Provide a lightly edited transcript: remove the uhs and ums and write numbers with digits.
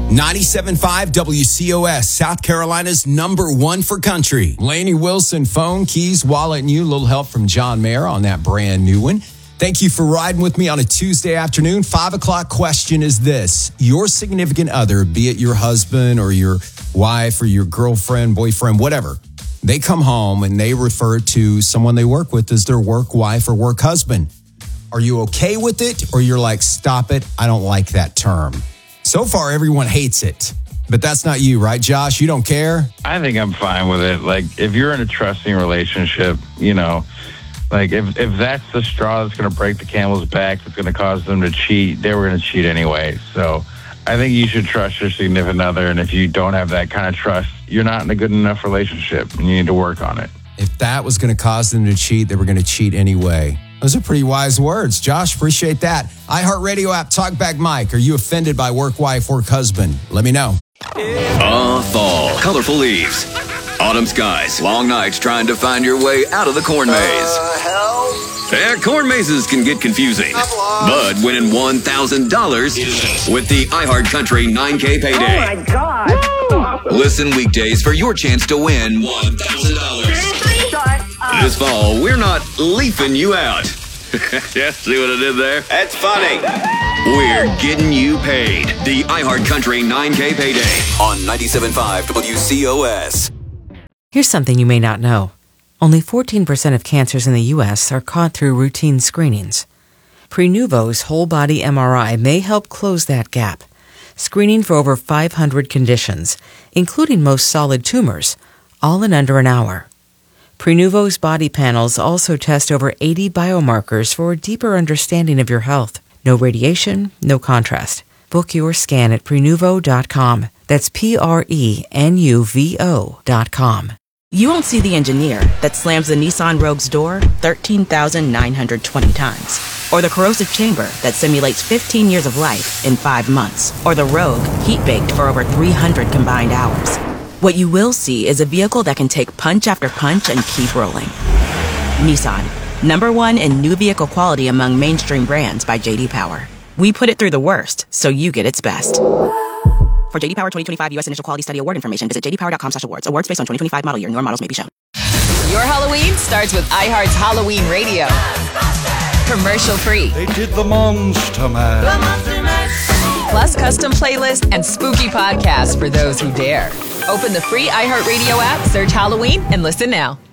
97.5 WCOS, South Carolina's #1 for country. Lainey Wilson, phone, keys, wallet, and you. A little help from John Mayer on that brand new one. Thank you for riding with me on a Tuesday afternoon. 5 o'clock question is this. Your significant other, be it your husband or your wife or your girlfriend, boyfriend, whatever, they come home and they refer to someone they work with as their work wife or work husband. Are you okay with it, or you're like, stop it, I don't like that term? So far, everyone hates it. But that's not you, right, Josh? You don't care? I think I'm fine with it. Like, if you're in a trusting relationship, you know, like if that's the straw that's going to break the camel's back, that's going to cause them to cheat, they were going to cheat anyway. So I think you should trust your significant other. And if you don't have that kind of trust, you're not in a good enough relationship, and you need to work on it. If that was going to cause them to cheat, they were going to cheat anyway. Those are pretty wise words. Josh, appreciate that. iHeartRadio app, Talkback Mike. Are you offended by work wife, work husband? Let me know. Fall, colorful leaves, autumn skies, long nights trying to find your way out of the corn maze. Corn mazes can get confusing, but winning $1,000 with the iHeartCountry 9K payday. Oh my God! Listen weekdays for your chance to win $1,000. This fall, we're not leafing you out. Yeah, see what I did there? That's funny. We're getting you paid. The iHeartCountry 9K payday on 97.5 WCOS. Here's something you may not know. Only 14% of cancers in the U.S. are caught through routine screenings. Prenuvo's whole-body MRI may help close that gap, screening for over 500 conditions, including most solid tumors, all in under an hour. Prenuvo's body panels also test over 80 biomarkers for a deeper understanding of your health. No radiation, no contrast. Book your scan at Prenuvo.com. That's Prenuvo.com. You won't see the engineer that slams the Nissan Rogue's door 13,920 times. Or the corrosive chamber that simulates 15 years of life in 5 months. Or the Rogue heat-baked for over 300 combined hours. What you will see is a vehicle that can take punch after punch and keep rolling. Nissan, #1 in new vehicle quality among mainstream brands by J.D. Power. We put it through the worst, so you get its best. For J.D. Power 2025 U.S. Initial Quality Study Award information, visit jdpower.com/awards. Awards based on 2025 model year. Newer models may be shown. Your Halloween starts with iHeart's Halloween Radio. Commercial free. They did the Monster Mash. Plus custom playlists and spooky podcasts for those who dare. Open the free iHeartRadio app, search Halloween, and listen now.